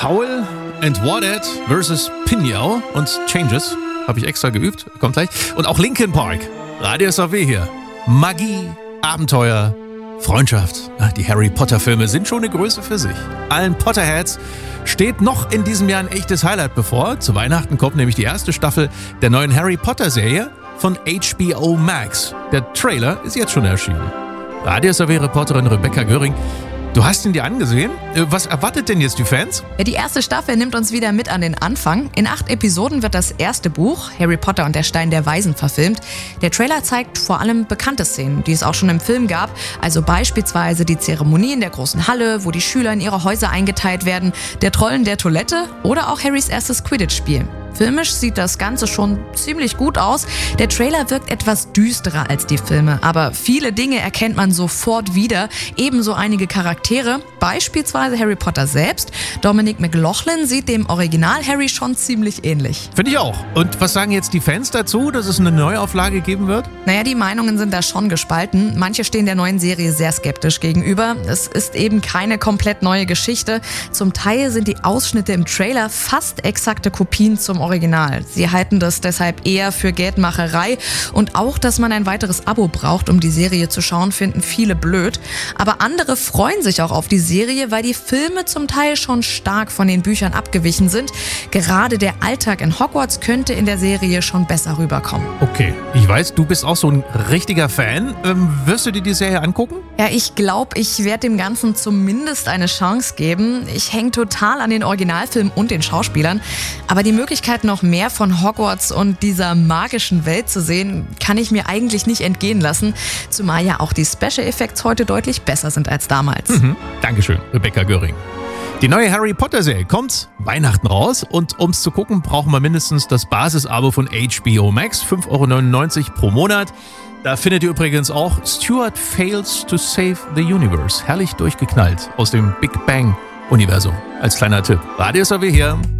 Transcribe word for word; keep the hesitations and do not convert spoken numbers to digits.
Howl and Warded versus Pinhole und Changes. Habe ich extra geübt, kommt gleich. Und auch Linkin Park. Radio S A W hier. Magie, Abenteuer, Freundschaft. Die Harry Potter Filme sind schon eine Größe für sich. Allen Potterheads steht noch in diesem Jahr ein echtes Highlight bevor. Zu Weihnachten kommt nämlich die erste Staffel der neuen Harry Potter Serie von H B O Max. Der Trailer ist jetzt schon erschienen. Radio S A W-Reporterin Rebecca Göring, du hast ihn dir angesehen. Was erwartet denn jetzt die Fans? Ja, die erste Staffel nimmt uns wieder mit an den Anfang. In acht Episoden wird das erste Buch, Harry Potter und der Stein der Weisen, verfilmt. Der Trailer zeigt vor allem bekannte Szenen, die es auch schon im Film gab. Also beispielsweise die Zeremonie in der großen Halle, wo die Schüler in ihre Häuser eingeteilt werden, der Troll in der Toilette oder auch Harrys erstes Quidditch-Spiel. Filmisch sieht das Ganze schon ziemlich gut aus. Der Trailer wirkt etwas düsterer als die Filme, aber viele Dinge erkennt man sofort wieder. Ebenso einige Charaktere, beispielsweise Harry Potter selbst. Dominic McLaughlin sieht dem Original Harry schon ziemlich ähnlich. Finde ich auch. Und was sagen jetzt die Fans dazu, dass es eine Neuauflage geben wird? Naja, die Meinungen sind da schon gespalten. Manche stehen der neuen Serie sehr skeptisch gegenüber. Es ist eben keine komplett neue Geschichte. Zum Teil sind die Ausschnitte im Trailer fast exakte Kopien zum Original. Sie halten das deshalb eher für Geldmacherei und auch, dass man ein weiteres Abo braucht, um die Serie zu schauen, finden viele blöd. Aber andere freuen sich auch auf die Serie, weil die Filme zum Teil schon stark von den Büchern abgewichen sind. Gerade der Alltag in Hogwarts könnte in der Serie schon besser rüberkommen. Okay, ich weiß, du bist auch so ein richtiger Fan. Ähm, wirst du dir die Serie angucken? Ja, ich glaube, ich werde dem Ganzen zumindest eine Chance geben. Ich hänge total an den Originalfilmen und den Schauspielern. Aber die Möglichkeit, noch mehr von Hogwarts und dieser magischen Welt zu sehen, kann ich mir eigentlich nicht entgehen lassen. Zumal ja auch die Special Effects heute deutlich besser sind als damals. Mhm. Dankeschön, Rebecca Göring. Die neue Harry Potter Serie kommt Weihnachten raus und ums zu gucken, brauchen wir mindestens das Basis-Abo von H B O Max, fünf Euro neunundneunzig pro Monat. Da findet ihr übrigens auch Stuart Fails to Save the Universe. Herrlich durchgeknallt aus dem Big Bang Universum. Als kleiner Tipp. Radio S A W hier.